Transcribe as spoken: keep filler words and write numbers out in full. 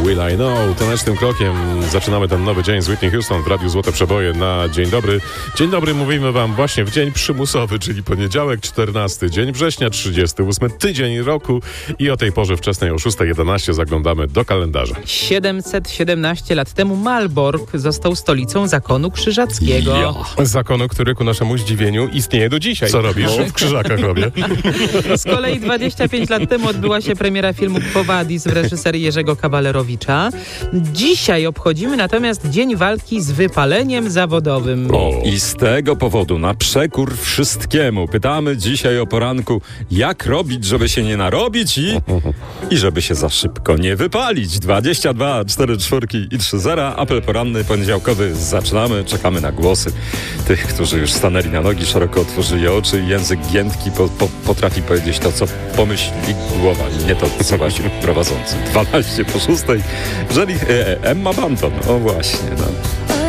Will I Know. Tanecznym krokiem zaczynamy ten nowy dzień z Whitney Houston w Radiu Złote Przeboje na Dzień Dobry. Dzień dobry mówimy wam właśnie w dzień przymusowy, czyli poniedziałek, czternasty dzień września, trzydziesty ósmy tydzień roku i o tej porze wczesnej o szósta jedenaście zaglądamy do kalendarza. siedemset siedemnaście lat temu Malbork został stolicą zakonu krzyżackiego. Ja. Zakonu, który ku naszemu zdziwieniu istnieje do dzisiaj. Co robisz? W Krzyżakach robię. Z kolei dwadzieścia pięć lat temu odbyła się premiera filmu Quo Vadis w reżyserii Jerzego Kawalerowicza. Dzisiaj obchodzimy natomiast Dzień Walki z Wypaleniem Zawodowym. O, i z tego powodu, na przekór wszystkiemu, pytamy dzisiaj o poranku, jak robić, żeby się nie narobić i, i żeby się za szybko nie wypalić. dwadzieścia dwa, cztery czwórki i trzy zera. Apel poranny, poniedziałkowy. Zaczynamy. Czekamy na głosy tych, którzy już stanęli na nogi, szeroko otworzyli oczy i język giętki po, po, potrafi powiedzieć to, co pomyśli głowa, nie to, co właśnie prowadzący. dwanaście po szóstej. Jeżeli e, Emma Banton. O właśnie, no.